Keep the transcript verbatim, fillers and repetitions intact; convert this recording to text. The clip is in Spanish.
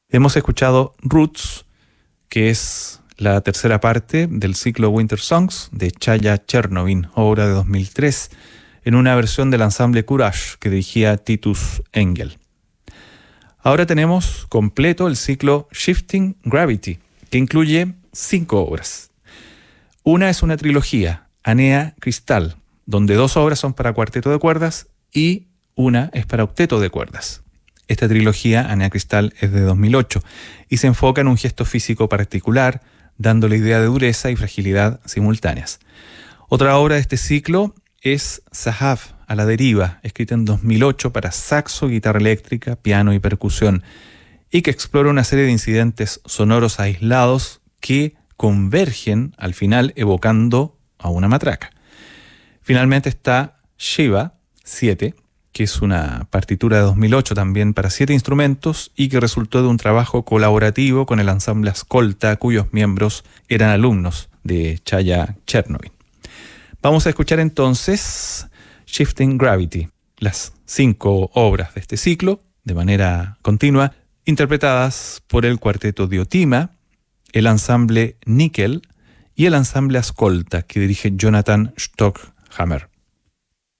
Hemos escuchado Roots, que es la tercera parte del ciclo Winter Songs de Chaya Chernovin, obra de dos mil tres, en una versión del ensamble Courage que dirigía Titus Engel. Ahora tenemos completo el ciclo Shifting Gravity, que incluye cinco obras. Una es una trilogía, Anea Cristal, donde dos obras son para cuarteto de cuerdas y una es para octeto de cuerdas. Esta trilogía, Anea Cristal, es de dos mil ocho y se enfoca en un gesto físico particular, dando la idea de dureza y fragilidad simultáneas. Otra obra de este ciclo es Zahav, a la deriva, escrita en dos mil ocho para saxo, guitarra eléctrica, piano y percusión, y que explora una serie de incidentes sonoros aislados que convergen al final evocando a una matraca. Finalmente está Shiva siete, que es una partitura de dos mil ocho también para siete instrumentos y que resultó de un trabajo colaborativo con el ensamble Ascolta, cuyos miembros eran alumnos de Chaya Chernovin. Vamos a escuchar entonces Shifting Gravity, las cinco obras de este ciclo, de manera continua, interpretadas por el cuarteto Diotima, el ensamble Nickel y el ensamble Ascolta, que dirige Jonathan Stockhammer.